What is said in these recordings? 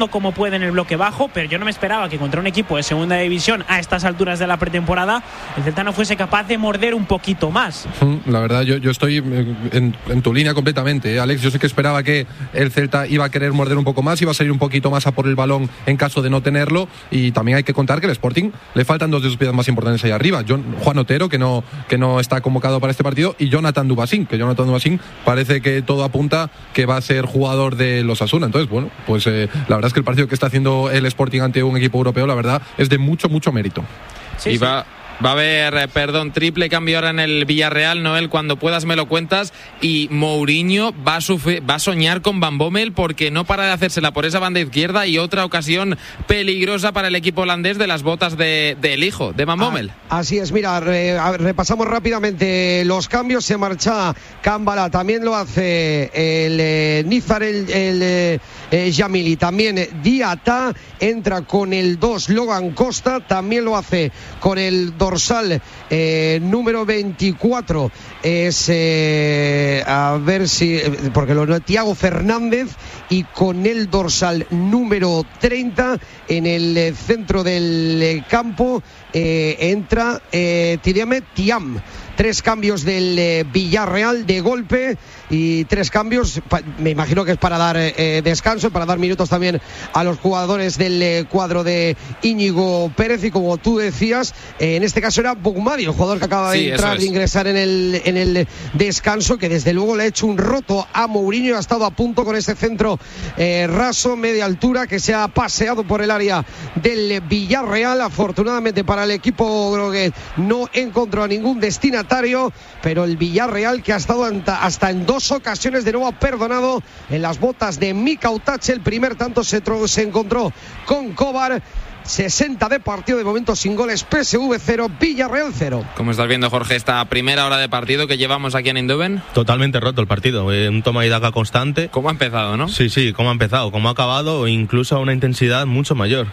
como puede en el bloque bajo, pero yo no me esperaba que contra un equipo de segunda división a estas alturas de la pretemporada el Celta no fuese capaz de morder un poquito más. La verdad, yo estoy en tu línea completamente, Alex. Yo sí que esperaba que el Celta iba a querer morder un poco más, iba a salir un poquito más a por el balón en caso de no tenerlo, y también hay que contar que el Sporting le faltan dos de sus piezas más importantes ahí arriba, Juan Otero, que no está convocado para este partido, y Jonathan Dubasín, parece que todo apunta que va a ser jugador de los Osasuna. Entonces, bueno, pues la verdad es que el partido que está haciendo el Sporting ante un equipo europeo, la verdad, es de mucho mérito. Sí, va a haber, triple cambio ahora en el Villarreal, Noel, cuando puedas me lo cuentas, y Mourinho va a soñar con Van Bommel porque no para de hacérsela por esa banda izquierda, y otra ocasión peligrosa para el equipo holandés de las botas del hijo de Van Bommel. Así es, mira, repasamos rápidamente los cambios. Se marcha Cámbala, también lo hace el Nizar, el Yamili, también Diata, entra con el 2 Logan Costa, también lo hace con el dorsal número 24, es a ver si, porque lo Thiago Fernández, y con el dorsal número 30 en el centro del campo entra Thiam. 3 cambios del Villarreal de golpe, y 3 cambios, me imagino que es para dar descanso, para dar minutos también a los jugadores del cuadro de Íñigo Pérez, y como tú decías, en este caso era Boumadi, el jugador que acaba de entrar, de ingresar en el descanso, que desde luego le ha hecho un roto a Mourinho. Ha estado a punto con este centro raso, media altura, que se ha paseado por el área del Villarreal. Afortunadamente para el equipo groguet no encontró a ningún destinatario, pero el Villarreal, que ha estado hasta en 2 ocasiones, de nuevo ha perdonado en las botas de Mika Utache. El primer tanto se encontró con Kovar. 60 de partido, de momento sin goles. PSV 0, Villarreal 0. ¿Cómo estás viendo, Jorge, esta primera hora de partido que llevamos aquí en Eindhoven? Totalmente roto el partido, un toma y daca constante. ¿Cómo ha empezado, no? Sí, cómo ha empezado, cómo ha acabado, incluso a una intensidad mucho mayor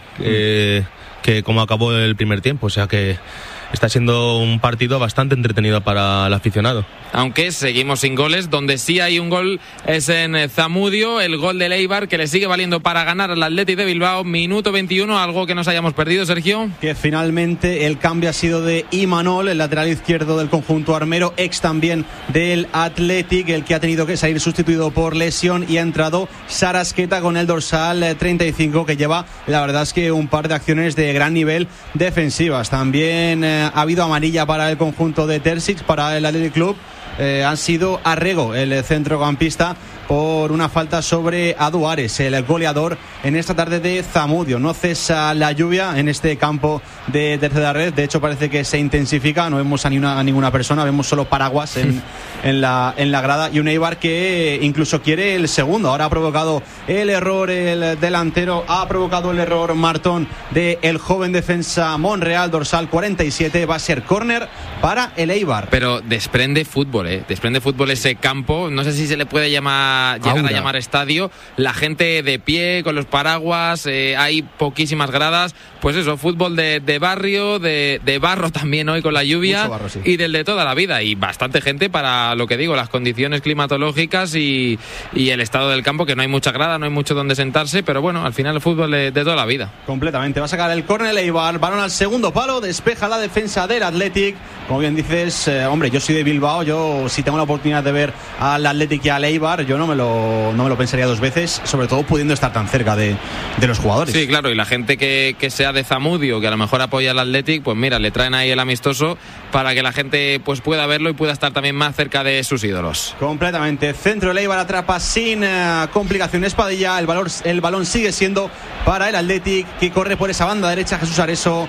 que como acabó el primer tiempo. O sea que está siendo un partido bastante entretenido para el aficionado. Aunque seguimos sin goles, donde sí hay un gol es en Zamudio, el gol del Eibar, que le sigue valiendo para ganar al Athletic de Bilbao. Minuto 21, algo que nos hayamos perdido, Sergio. Que finalmente el cambio ha sido de Imanol, el lateral izquierdo del conjunto armero, ex también del Athletic, el que ha tenido que salir sustituido por lesión, y ha entrado Sarasqueta con el dorsal 35, que lleva, la verdad es que un par de acciones de gran nivel defensivas. También ha habido amarilla para el conjunto de Terzic, para el Athletic Club. Han sido Arrego, el centrocampista, por una falta sobre Aduares, el goleador en esta tarde de Zamudio. No cesa la lluvia en este campo de tercera red, de hecho parece que se intensifica, no vemos a ninguna persona, vemos solo paraguas en la grada, y un Eibar que incluso quiere el segundo. Ahora ha provocado el error el delantero, ha provocado el error Martón del joven defensa Monreal, dorsal 47, va a ser córner para el Eibar. Pero desprende fútbol, desprende fútbol ese campo, no sé si se le puede llegar a llamar estadio, la gente de pie con los paraguas, hay poquísimas gradas, pues eso, fútbol de barrio, de barro también hoy con la lluvia, barro, sí, y del de toda la vida, y bastante gente para lo que digo, las condiciones climatológicas y el estado del campo, que no hay mucha grada, no hay mucho donde sentarse, pero bueno, al final el fútbol de toda la vida. Completamente, va a sacar el córner el Eibar, balón al segundo palo, despeja la defensa del Athletic. Como bien dices, hombre, yo soy de Bilbao, yo si tengo la oportunidad de ver al Athletic y al Eibar, yo no me lo pensaría 2 veces, sobre todo pudiendo estar tan cerca de los jugadores. Sí, claro, y la gente que sea de Zamudio, que a lo mejor apoya al Athletic, pues mira, le traen ahí el amistoso para que la gente pues pueda verlo y pueda estar también más cerca de sus ídolos. Completamente, centro, el Eibar atrapa sin complicaciones Padilla, el balón sigue siendo para el Athletic, que corre por esa banda derecha Jesús Areso.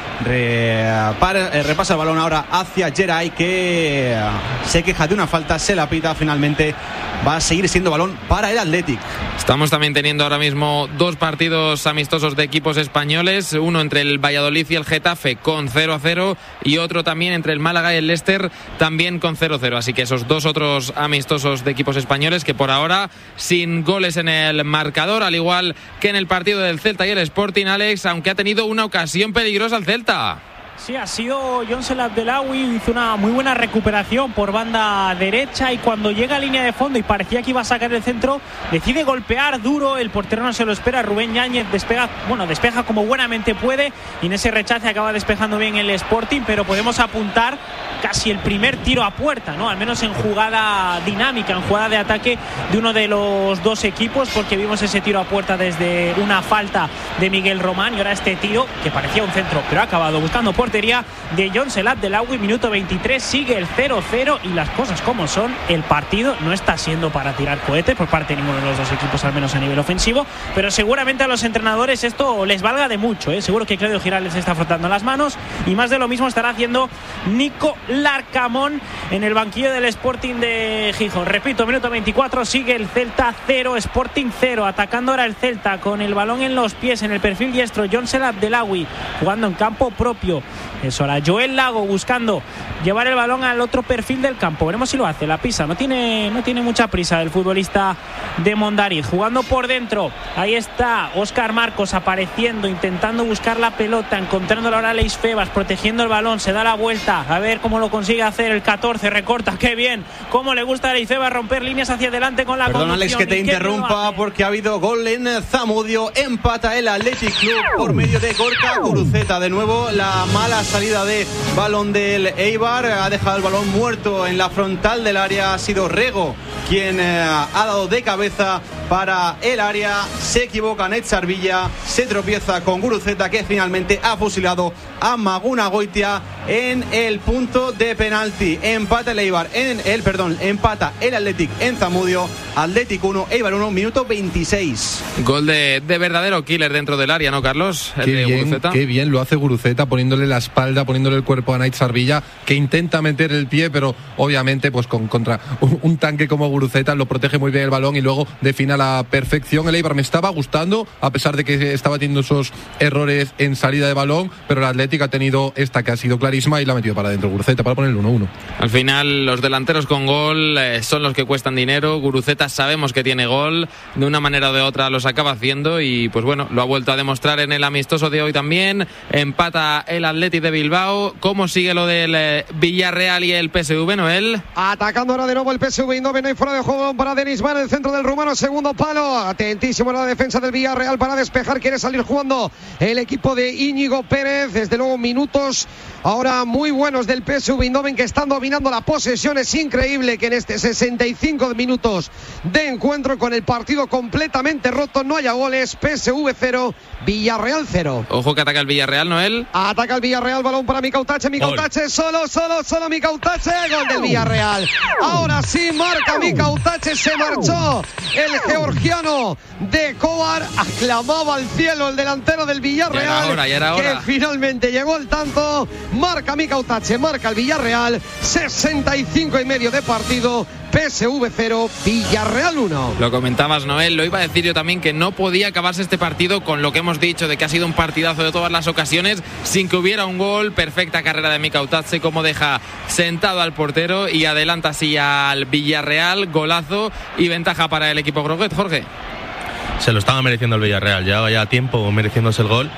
Repasa el balón ahora hacia Geray, que se queja de una falta, se la pita, finalmente va a seguir siendo balón para el Athletic. Estamos también teniendo ahora mismo 2 partidos amistosos de equipos españoles, uno entre el Valladolid y el Getafe con 0-0 y otro también entre el Málaga y el Leicester también con 0-0, así que esos 2 otros amistosos de equipos españoles que por ahora sin goles en el marcador, al igual que en el partido del Celta y el Sporting, Alex, aunque ha tenido una ocasión peligrosa el Celta. Sí, ha sido Yoncel Abdellaoui, hizo una muy buena recuperación por banda derecha y cuando llega a línea de fondo y parecía que iba a sacar el centro, decide golpear duro, el portero no se lo espera, Rubén Yáñez despeja como buenamente puede y en ese rechace acaba despejando bien el Sporting, pero podemos apuntar casi el primer tiro a puerta, ¿no? Al menos en jugada dinámica, en jugada de ataque de uno de los dos equipos, porque vimos ese tiro a puerta desde una falta de Miguel Román y ahora este tiro que parecía un centro, pero ha acabado buscando portería de Yoncel Abdellaoui. Minuto 23, sigue el 0-0 y las cosas como son, el partido no está siendo para tirar cohetes por parte de ninguno de los dos equipos, al menos a nivel ofensivo, pero seguramente a los entrenadores esto les valga de mucho, ¿eh? Seguro que Claudio Girales está frotando las manos y más de lo mismo estará haciendo Nico Larcamón en el banquillo del Sporting de Gijón. Repito, minuto 24, sigue el Celta 0, Sporting 0, atacando ahora el Celta con el balón en los pies, en el perfil diestro, Yoncel Abdellaoui jugando en campo propio. Es hora, Joel Lago buscando llevar el balón al otro perfil del campo, veremos si lo hace, la pisa, no tiene mucha prisa el futbolista de Mondariz, jugando por dentro, ahí está Óscar Marcos apareciendo, intentando buscar la pelota, encontrándola ahora Leis Febas, protegiendo el balón, se da la vuelta, a ver cómo lo consigue hacer el 14, recorta, qué bien, cómo le gusta a Leis Febas romper líneas hacia adelante con la conducción. Perdón, Alex, que te interrumpa porque ha habido gol en Zamudio, empata el Athletic Club por medio de Gorka Guruceta, de nuevo la mala salida de balón del Eibar, ha dejado el balón muerto en la frontal del área, ha sido Rego quien ha dado de cabeza para el área, se equivoca Nétzar Villa, se tropieza con Guruceta que finalmente ha fusilado a Maguna Goitia en el punto de penalti. Empata el Eibar empata el Athletic en Zamudio, Athletic 1, Eibar 1, minuto 26. Gol de verdadero killer dentro del área, ¿no, Carlos? Qué bien lo hace Guruceta, poniéndole la espalda, poniéndole el cuerpo a Nétzar Villa, que intenta meter el pie, pero obviamente pues contra un tanque como Guruceta lo protege muy bien el balón y luego define a la perfección. El Eibar me estaba gustando, a pesar de que estaba teniendo esos errores en salida de balón, pero el Atlético ha tenido esta que ha sido clarísima y la ha metido para adentro Guruceta para poner el 1-1. Al final los delanteros con gol son los que cuestan dinero. Guruceta sabemos que tiene gol, de una manera o de otra los acaba haciendo y pues bueno, lo ha vuelto a demostrar en el amistoso de hoy también. Empata el Athletic de Bilbao. ¿Cómo sigue lo del Villarreal y el PSV, Noel? Atacando ahora de nuevo el PSV Eindhoven, hay fuera de juego para Denis Van, el centro del rumano, segundo palo, atentísimo en la defensa del Villarreal para despejar, quiere salir jugando el equipo de Íñigo Pérez, desde luego minutos ahora muy buenos del PSV Eindhoven que están dominando la posesión, es increíble que en este 65 minutos de encuentro con el partido completamente roto no haya goles, PSV 0, Villarreal 0. Ojo que ataca el Villarreal, Noel. Ataca el Villarreal, balón para Mikautache, solo Mikautache, gol del Villarreal. Ahora sí marca Mikautache, se marchó el georgiano de Kovar, aclamaba al cielo el delantero del Villarreal, ya era hora. Que finalmente llegó el tanto, marca Mikautache, marca el Villarreal, 65 y medio de partido, PSV 0, Villarreal 1. Lo comentabas, Noel, lo iba a decir yo también, que no podía acabarse este partido con lo que hemos dicho de que ha sido un partidazo de todas las ocasiones sin que hubiera un gol. Perfecta carrera de Mikautache, como deja sentado al portero y adelanta así al Villarreal, golazo y ventaja para el equipo groguet. Jorge. Se lo estaba mereciendo el Villarreal, llevaba ya tiempo mereciéndose el gol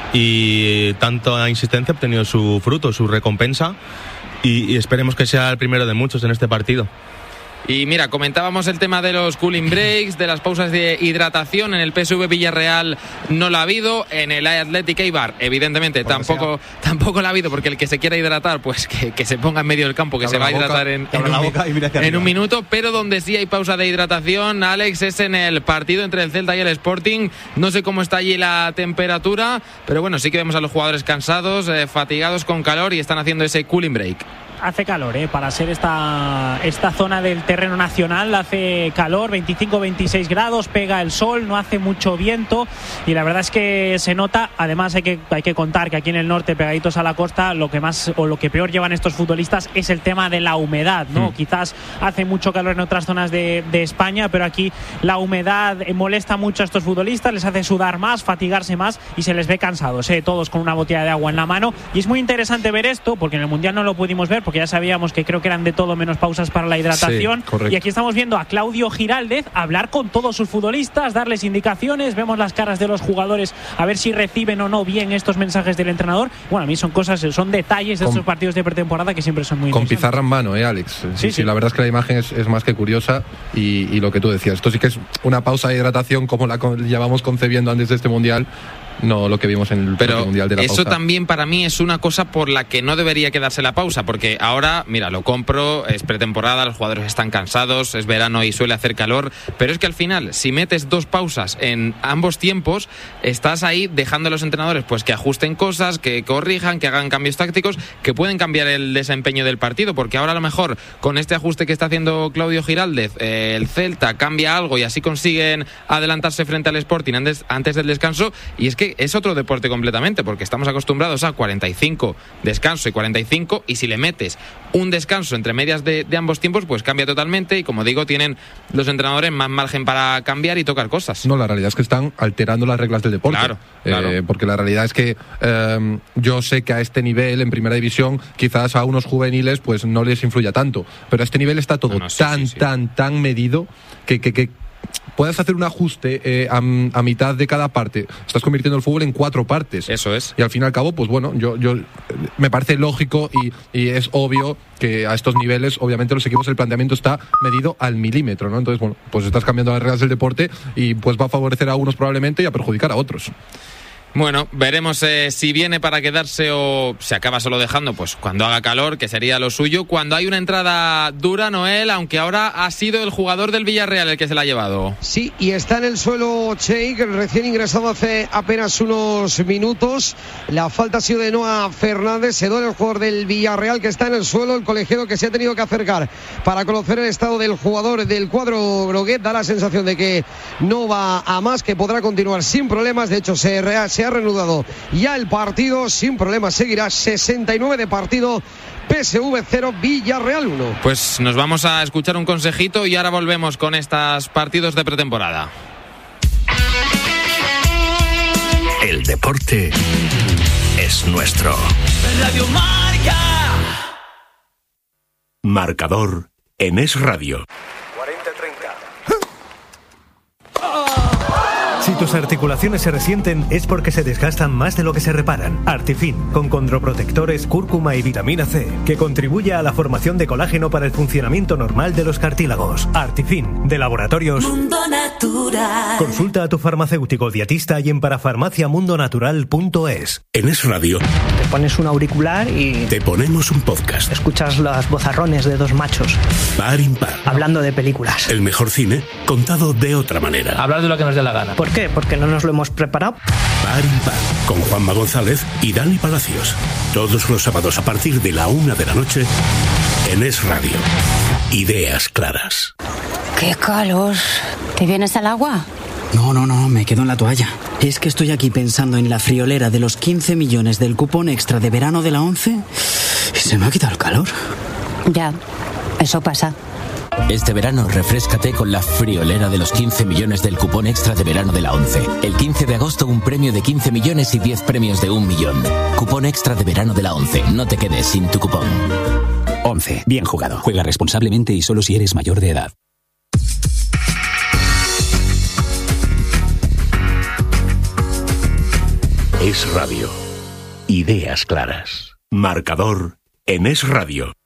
y tanta insistencia ha obtenido su fruto, su recompensa y esperemos que sea el primero de muchos en este partido. Y mira, comentábamos el tema de los cooling breaks, de las pausas de hidratación. En el PSV Villarreal no la ha habido. En el Athletic Eibar, evidentemente, tampoco la ha habido, porque el que se quiera hidratar, pues que se ponga en medio del campo, que se va a hidratar en un minuto. Pero donde sí hay pausa de hidratación, Alex, es en el partido entre el Celta y el Sporting. No sé cómo está allí la temperatura, pero bueno, sí que vemos a los jugadores cansados, fatigados, con calor, y están haciendo ese cooling break. Hace calor, para ser esta zona del terreno nacional, hace calor, 25-26 grados, pega el sol, no hace mucho viento y la verdad es que se nota. Además hay que contar que aquí en el norte, pegaditos a la costa, lo que más o lo que peor llevan estos futbolistas es el tema de la humedad, ¿no? Quizás hace mucho calor en otras zonas de España, pero aquí la humedad molesta mucho a estos futbolistas, les hace sudar más, fatigarse más y se les ve cansados, todos con una botella de agua en la mano. Y es muy interesante ver esto, porque en el Mundial no lo pudimos ver, porque porque ya sabíamos que creo que eran de todo menos pausas para la hidratación. Sí, y aquí estamos viendo a Claudio Giraldez hablar con todos sus futbolistas, darles indicaciones, vemos las caras de los jugadores a ver si reciben o no bien estos mensajes del entrenador. Bueno, a mí son detalles de estos partidos de pretemporada que siempre son muy con pizarra en mano, Alex. Sí, la verdad es que la imagen es más que curiosa y lo que tú decías, esto sí que es una pausa de hidratación como la llevamos concebiendo antes de este Mundial. No lo que vimos en el Mundial de la pausa. Eso también para mí es una cosa por la que no debería quedarse la pausa, porque ahora, mira, lo compro, es pretemporada, los jugadores están cansados, es verano y suele hacer calor, pero es que al final, si metes 2 pausas en ambos tiempos, estás ahí dejando a los entrenadores pues que ajusten cosas, que corrijan, que hagan cambios tácticos, que pueden cambiar el desempeño del partido, porque ahora a lo mejor con este ajuste que está haciendo Claudio Giraldez, el Celta cambia algo y así consiguen adelantarse frente al Sporting antes del descanso, y es que es otro deporte completamente, porque estamos acostumbrados a 45 descanso y 45, y si le metes un descanso entre medias de ambos tiempos, pues cambia totalmente, y como digo, tienen los entrenadores más margen para cambiar y tocar cosas. No, la realidad es que están alterando las reglas del deporte. Claro. Porque la realidad es que yo sé que a este nivel, en primera división, quizás a unos juveniles pues no les influya tanto, pero a este nivel está todo tan medido que puedes hacer un ajuste a mitad de cada parte. Estás convirtiendo el fútbol en 4 partes. Eso es. Y al fin y al cabo, pues bueno, yo me parece lógico y es obvio que a estos niveles, obviamente, los equipos, el planteamiento está medido al milímetro, ¿no? Entonces, bueno, pues estás cambiando las reglas del deporte y pues va a favorecer a unos probablemente y a perjudicar a otros. Bueno, veremos si viene para quedarse o se acaba solo dejando, pues cuando haga calor, que sería lo suyo. Cuando hay una entrada dura, Noel, aunque ahora ha sido el jugador del Villarreal el que se la ha llevado. Sí, y está en el suelo Cheik, recién ingresado hace apenas unos minutos. La falta ha sido de Noah Fernández, se duele el jugador del Villarreal que está en el suelo, el colegiado que se ha tenido que acercar para conocer el estado del jugador del cuadro groguet. Da la sensación de que no va a más, que podrá continuar sin problemas. De hecho, se ha reanudado ya el partido sin problemas, seguirá 69 de partido, PSV 0, Villarreal 1. Pues nos vamos a escuchar un consejito y ahora volvemos con estos partidos de pretemporada. El deporte es nuestro. Radio Marca. Marcador en Es Radio. 40-30. Si tus articulaciones se resienten es porque se desgastan más de lo que se reparan. Artifin, con condroprotectores, cúrcuma y vitamina C, que contribuye a la formación de colágeno para el funcionamiento normal de los cartílagos. Artifin, de Laboratorios Mundo Natural. Consulta a tu farmacéutico dietista y en parafarmaciamundonatural.es. En Es Radio te pones un auricular y te ponemos un podcast. Escuchas los vozarrones de 2 machos Par impar, hablando de películas. El mejor cine contado de otra manera. Hablar de lo que nos dé la gana. ¿Por qué? Porque no nos lo hemos preparado. Par impar, con Juanma González y Dani Palacios. Todos los sábados a partir de la 1 de la noche en Es Radio. Ideas claras. ¡Qué calor! ¿Te vienes al agua? No, me quedo en la toalla. Es que estoy aquí pensando en la friolera de los 15 millones del cupón extra de verano de la 11 y se me ha quitado el calor. Ya, eso pasa. Este verano refréscate con la friolera de los 15 millones del cupón extra de verano de la 11. El 15 de agosto un premio de 15 millones y 10 premios de 1 millón. Cupón extra de verano de la 11. No te quedes sin tu cupón. 11. Bien jugado. Juega responsablemente y solo si eres mayor de edad. Es Radio. Ideas claras. Marcador en Es Radio.